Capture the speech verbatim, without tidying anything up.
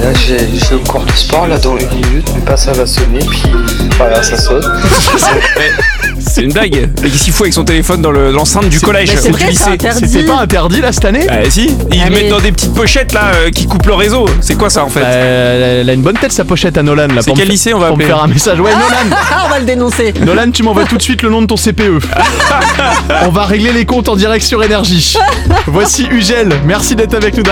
là, j'ai, j'ai le cours de sport là dans une minute, mais pas ça va sonner, puis voilà, ça sonne. C'est une blague. Mais qu'est-ce qu'il faut avec son téléphone dans le, l'enceinte du collège Mais c'est ou vrai, du lycée? c'est interdit. C'était pas interdit là cette année? Bah si, ils Allez. mettent dans des petites pochettes là euh, qui coupent le réseau. C'est quoi ça en fait? Bah, elle a une bonne tête sa pochette à Nolan là. C'est pour quel me- lycée on va Pour me appeler? faire un message. Ouais, Nolan. Ah, on va le dénoncer. Nolan, tu m'envoies tout de suite le nom de ton C P E. On va régler les comptes en direct sur Énergie. Voici Ugel. Merci d'être avec nous.